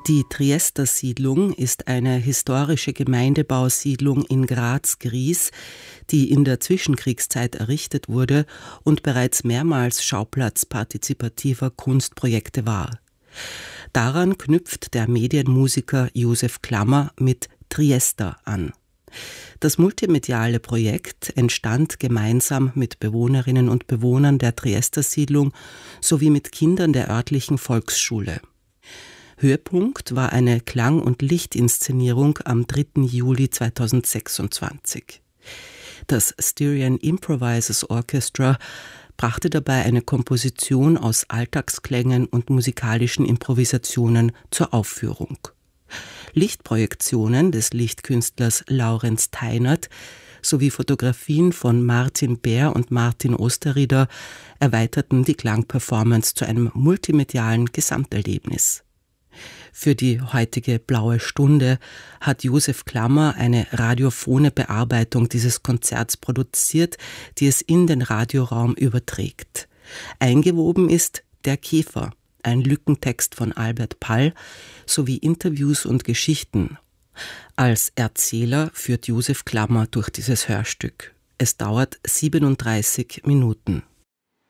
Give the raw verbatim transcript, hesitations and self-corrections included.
Die Triester Siedlung ist eine historische Gemeindebausiedlung in Graz-Gries, die in der Zwischenkriegszeit errichtet wurde und bereits mehrmals Schauplatz partizipativer Kunstprojekte war. Daran knüpft der Medienmusiker Josef Klammer mit Triester an. Das multimediale Projekt entstand gemeinsam mit Bewohnerinnen und Bewohnern der Triester Siedlung sowie mit Kindern der örtlichen Volksschule. Höhepunkt war eine Klang- und Lichtinszenierung am dritten Juli zweitausendsechsundzwanzig. Das Styrian Improvisers Orchestra brachte dabei eine Komposition aus Alltagsklängen und musikalischen Improvisationen zur Aufführung. Lichtprojektionen des Lichtkünstlers Laurenz Teinert sowie Fotografien von Martin Bär und Martin Osterrieder erweiterten die Klangperformance zu einem multimedialen Gesamterlebnis. Für die heutige Blaue Stunde hat Josef Klammer eine radiophone Bearbeitung dieses Konzerts produziert, die es in den Radioraum überträgt. Eingewoben ist Der Käfer, ein Lückentext von Albert Pall, sowie Interviews und Geschichten. Als Erzähler führt Josef Klammer durch dieses Hörstück. Es dauert siebenunddreißig Minuten.